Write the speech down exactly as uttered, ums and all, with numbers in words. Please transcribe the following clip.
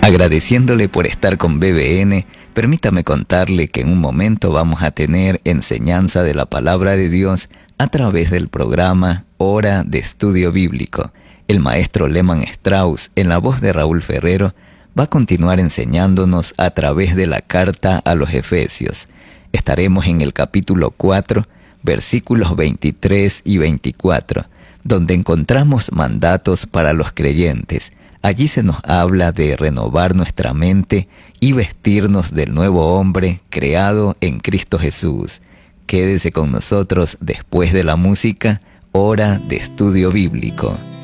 Agradeciéndole por estar con B B N, permítame contarle que en un momento vamos a tener enseñanza de la Palabra de Dios a través del programa Hora de Estudio Bíblico. El maestro Lehman Strauss, en la voz de Raúl Ferrero, va a continuar enseñándonos a través de la carta a los Efesios. Estaremos en el capítulo cuatro, versículos veintitrés y veinticuatro, donde encontramos mandatos para los creyentes. Allí se nos habla de renovar nuestra mente y vestirnos del nuevo hombre creado en Cristo Jesús. Quédese con nosotros después de la música, Hora de Estudio Bíblico.